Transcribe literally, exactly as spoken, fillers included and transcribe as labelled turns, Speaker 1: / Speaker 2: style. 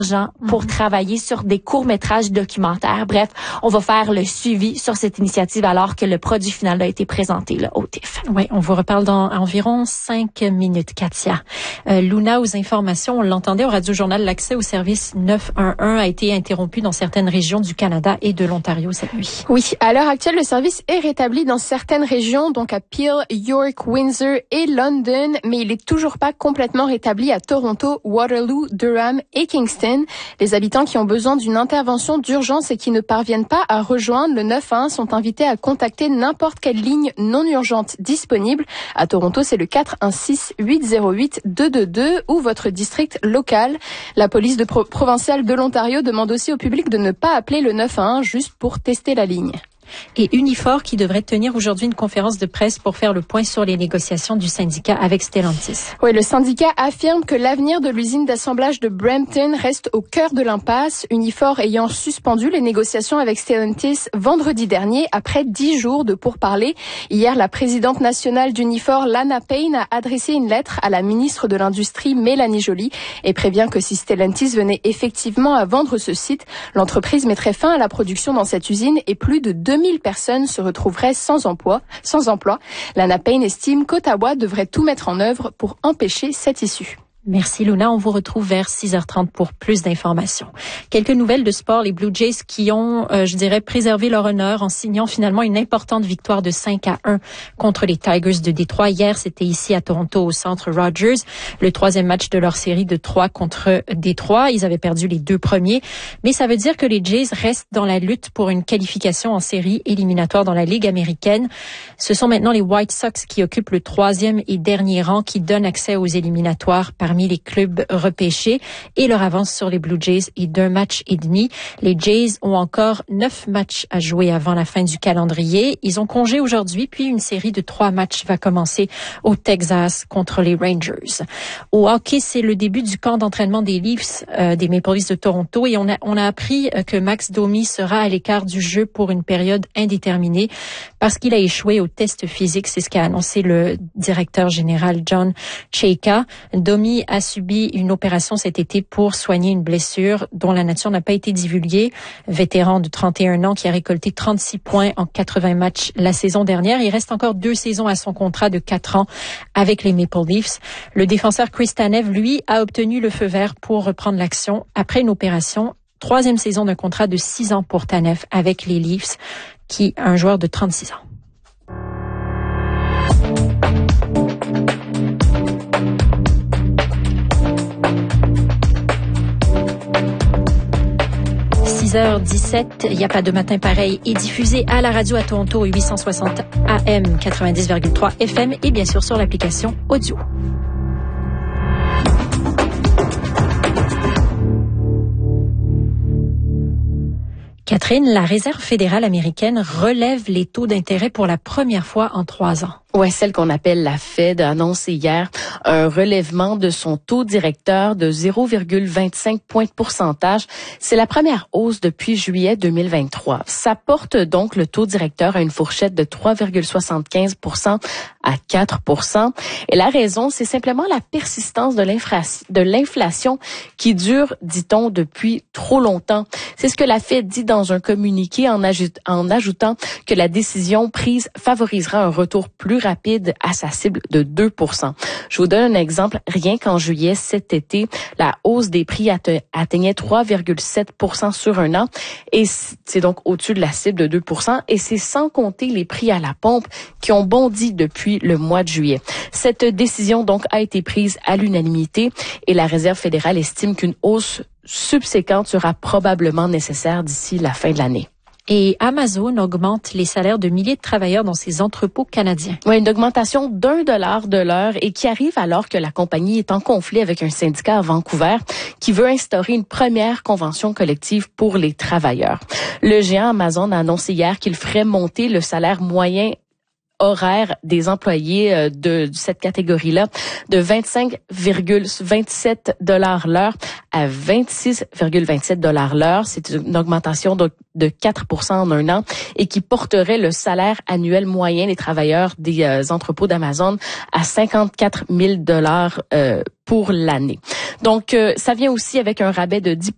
Speaker 1: gens pour mmh. travailler sur des courts-métrages documentaires. Bref, on va faire le suivi sur cette initiative alors que le produit final a été présenté là, au T I F.
Speaker 2: Oui, on vous reparle dans environ cinq minutes, Katia. Euh, Luna, aux informations, on l'entendait au Radio-Journal, l'accès au service neuf un un a été interrompu dans certaines régions du Canada et de l'Ontario cette nuit.
Speaker 3: Oui, à l'heure actuelle, le service est rétabli dans certaines régions, donc à Peel, York, Windsor et London, mais il est toujours pas complètement rétabli à Toronto, Waterloo, Durham et Kingston. Les habitants qui ont besoin d'une intervention d'urgence et qui ne parviennent pas à rejoindre le neuf un un sont invités à contacter n'importe quelle ligne non urgente disponible. À Toronto, c'est le quatre un six huit zéro huit deux deux deux ou votre district local. La police de pro- provinciale de l'Ontario demande aussi au public de ne pas appeler le neuf un un juste pour tester la ligne.
Speaker 2: Et Unifor qui devrait tenir aujourd'hui une conférence de presse pour faire le point sur les négociations du syndicat avec Stellantis.
Speaker 3: Oui, le syndicat affirme que l'avenir de l'usine d'assemblage de Brampton reste au cœur de l'impasse, Unifor ayant suspendu les négociations avec Stellantis vendredi dernier après dix jours de pourparlers. Hier, la présidente nationale d'Unifor, Lana Payne, a adressé une lettre à la ministre de l'Industrie, Mélanie Joly, et prévient que si Stellantis venait effectivement à vendre ce site, l'entreprise mettrait fin à la production dans cette usine et plus de deux mille personnes se retrouveraient sans emploi. Sans emploi. Lana Payne estime qu'Ottawa devrait tout mettre en œuvre pour empêcher cette issue.
Speaker 2: Merci Luna, on vous retrouve vers six heures trente pour plus d'informations. Quelques nouvelles de sport, les Blue Jays qui ont, euh, je dirais, préservé leur honneur en signant finalement une importante victoire de cinq à un contre les Tigers de Détroit. Hier, c'était ici à Toronto au Centre Rogers, le troisième match de leur série de trois contre Détroit. Ils avaient perdu les deux premiers, mais ça veut dire que les Jays restent dans la lutte pour une qualification en série éliminatoire dans la Ligue américaine. Ce sont maintenant les White Sox qui occupent le troisième et dernier rang qui donne accès aux éliminatoires par parmi les clubs repêchés et leur avance sur les Blue Jays est d'un match et demi. Les Jays ont encore neuf matchs à jouer avant la fin du calendrier. Ils ont congé aujourd'hui, puis une série de trois matchs va commencer au Texas contre les Rangers. Au hockey, c'est le début du camp d'entraînement des Leafs, euh, des Maple Leafs de Toronto, et on a, on a appris que Max Domi sera à l'écart du jeu pour une période indéterminée parce qu'il a échoué au test physique. C'est ce qu'a annoncé le directeur général John Chayka. Domi a subi une opération cet été pour soigner une blessure dont la nature n'a pas été divulguée. Vétéran de trente et un ans qui a récolté trente-six points en quatre-vingts matchs la saison dernière. Il reste encore deux saisons à son contrat de quatre ans avec les Maple Leafs. Le défenseur Chris Tanev, lui, a obtenu le feu vert pour reprendre l'action après une opération. Troisième saison d'un contrat de six ans pour Tanev avec les Leafs, qui est un joueur de trente-six ans. six heures dix-sept, il n'y a pas de matin pareil, est diffusé à la radio à Toronto huit cent soixante A M, quatre-vingt-dix virgule trois F M et bien sûr sur l'application audio. Catherine, la Réserve fédérale américaine relève les taux d'intérêt pour la première fois en trois ans.
Speaker 4: Ouais, celle qu'on appelle la Fed a annoncé hier un relèvement de son taux directeur de zéro virgule vingt-cinq points de pourcentage. C'est la première hausse depuis juillet deux mille vingt-trois. Ça porte donc le taux directeur à une fourchette de trois virgule soixante-quinze pour cent à quatre pour cent. Et la raison, c'est simplement la persistance de l'inflation, de l'inflation qui dure, dit-on, depuis trop longtemps. C'est ce que la Fed dit dans un communiqué en, ajout, en ajoutant que la décision prise favorisera un retour plus rapide à sa cible de deux pour cent. Je vous donne un exemple. Rien qu'en juillet cet été, la hausse des prix atteignait trois virgule sept pour cent sur un an et c'est donc au-dessus de la cible de deux pour cent et c'est sans compter les prix à la pompe qui ont bondi depuis le mois de juillet. Cette décision donc a été prise à l'unanimité et la Réserve fédérale estime qu'une hausse subséquente sera probablement nécessaire d'ici la fin de l'année.
Speaker 2: Et Amazon augmente les salaires de milliers de travailleurs dans ses entrepôts canadiens.
Speaker 4: Oui, une augmentation d'un dollar de l'heure et qui arrive alors que la compagnie est en conflit avec un syndicat à Vancouver qui veut instaurer une première convention collective pour les travailleurs. Le géant Amazon a annoncé hier qu'il ferait monter le salaire moyen horaire des employés de, de cette catégorie-là de vingt-cinq virgule vingt-sept dollars l'heure à vingt-six virgule vingt-sept dollars l'heure. C'est une augmentation de, de quatre pour cent en un an et qui porterait le salaire annuel moyen des travailleurs des euh, entrepôts d'Amazon à cinquante-quatre mille dollars euh, pour l'année. Donc, euh, ça vient aussi avec un rabais de dix